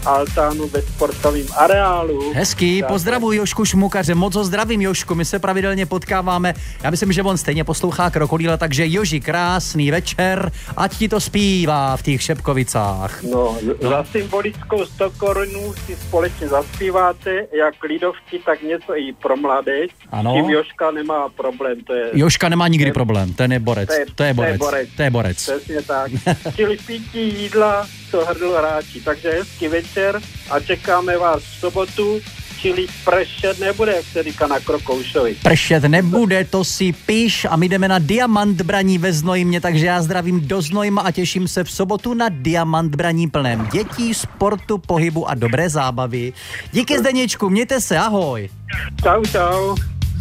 altánu ve sportovním areálu. Hezký, pozdravuji Jošku Šmukaře, moc ho zdravím Jošku, my se pravidelně potkáváme, já myslím, že on stejně poslouchá Krokodýla, takže Joži, krásný večer, ať ti to zpívá v těch Šepkovicách. No, za symbolickou 100 korunů si společně zaspíváte, jak lidovci, tak něco i pro mladé. Ano. Tím Joška nemá problém, to je... Joška nemá nikdy problém, ten je borec, to je borec. Přesně tak. Čili pití, jídla, to hrdlo hráči, takže hezký večer a čekáme vás v sobotu, čili pršet nebude, jak se říká na Krokoušovi. Pršet nebude, to si píš a my jdeme na Diamant Braní ve Znojmě, takže já zdravím do Znojma a těším se v sobotu na Diamant Braní plném dětí, sportu, pohybu a dobré zábavy. Díky Zdeněčku, mějte se, ahoj. Čau, čau.